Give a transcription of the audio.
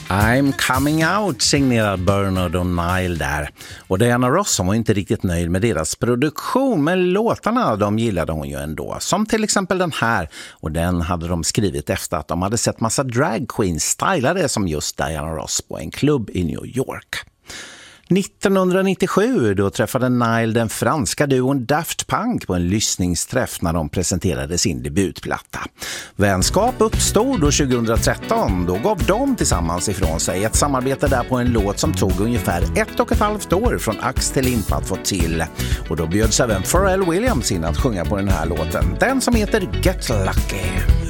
I'm coming out, signerad Bernard O'Neill där. Och Diana Ross var inte riktigt nöjd med deras produktion, men låtarna de gillade hon ju ändå. Som till exempel den här, och den hade de skrivit efter att de hade sett massa drag queens stylade som just Diana Ross på en klubb i New York. 1997 då träffade Nile den franska duon Daft Punk på en lyssningsträff när de presenterade sin debutplatta. Vänskap uppstod då 2013, då gav de tillsammans ifrån sig ett samarbete där på en låt som tog ungefär 1,5 år från ax till limpa att få till. Och då bjöds även Pharrell Williams in att sjunga på den här låten, den som heter Get Lucky.